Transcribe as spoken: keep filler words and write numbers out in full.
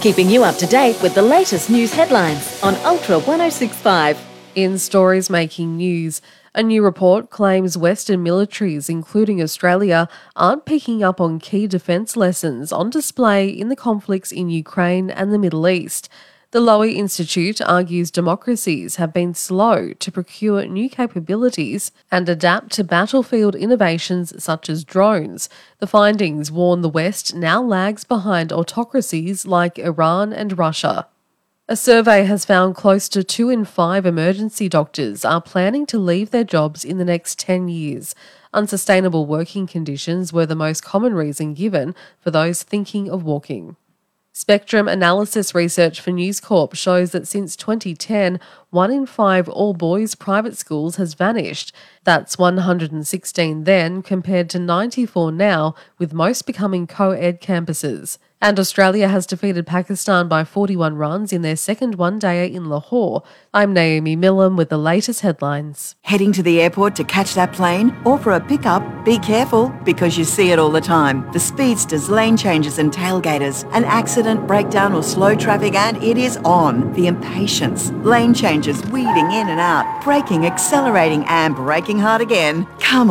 keeping you up to date with the latest news headlines on Ultra one oh six point five. In stories making news, a new report claims Western militaries, including Australia, aren't picking up on key defence lessons on display in the conflicts in Ukraine and the Middle East. The Lowy Institute argues democracies have been slow to procure new capabilities and adapt to battlefield innovations such as drones. The findings warn the West now lags behind autocracies like Iran and Russia. A survey has found close to two in five emergency doctors are planning to leave their jobs in the next ten years. Unsustainable working conditions were the most common reason given for those thinking of walking. Spectrum analysis research for News Corp shows that since twenty ten, one in five all-boys private schools has vanished. That's one hundred sixteen then compared to ninety-four now, with most becoming co-ed campuses. And Australia has defeated Pakistan by forty-one runs in their second one-dayer in Lahore. I'm Naomi Millam with the latest headlines. Heading to the airport to catch that plane or for a pickup? Be careful, because you see it all the time. The speedsters, lane changes and tailgaters. An accident, breakdown or slow traffic and it is on. The impatience. Lane changes, weaving in and out. Braking, accelerating and braking hard again. Come on.